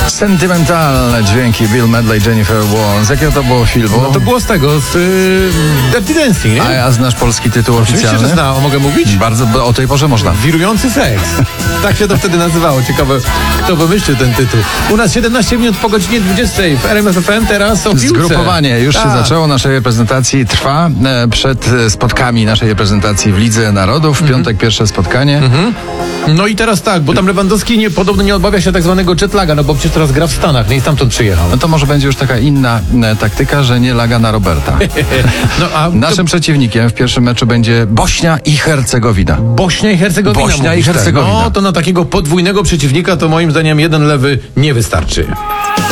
Sentymentalne dźwięki Bill Medley, Jennifer Warnes. Jakiego to było filmu? No to było z tego, z Dirty Dancing, nie? A znasz polski tytuł Oczywiście, oficjalny? że znam, mogę mówić? Bardzo, bo o tej porze można. Wirujący seks. Tak się to wtedy nazywało. Ciekawe, kto wymyślił ten tytuł. U nas 17 minut po godzinie 20 w RMF FM, teraz o piłce. Zgrupowanie już się zaczęło naszej reprezentacji, trwa przed spotkami naszej reprezentacji w Lidze Narodów. W piątek pierwsze spotkanie. No i teraz tak, bo tam Lewandowski podobno nie odbawia się tak zwanego jetlaga, no bo przecież teraz gra w Stanach, nie, i stamtąd przyjechał. No to może będzie już taka inna taktyka, że nie laga na Roberta. No, a Naszym przeciwnikiem w pierwszym meczu będzie Bośnia i Hercegowina. Bośnia i Hercegowina. Bośnia i mówisz, tak. Hercegowina. No to na takiego podwójnego przeciwnika to moim zdaniem jeden lewy nie wystarczy.